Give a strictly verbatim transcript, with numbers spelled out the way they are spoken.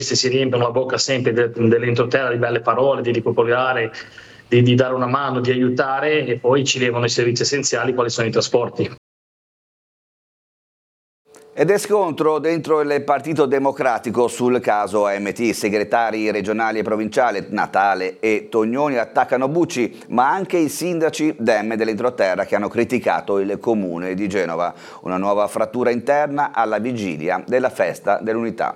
si riempiono la bocca sempre de, dell'entroterra di belle parole, di ripopolare, di, di dare una mano, di aiutare, e poi ci levano i servizi essenziali quali sono i trasporti. Ed è scontro dentro il Partito Democratico sul caso A M T. I segretari regionali e provinciali Natale e Tognoni attaccano Bucci, ma anche i sindaci Dem dell'entroterra che hanno criticato il comune di Genova. Una nuova frattura interna alla vigilia della festa dell'unità.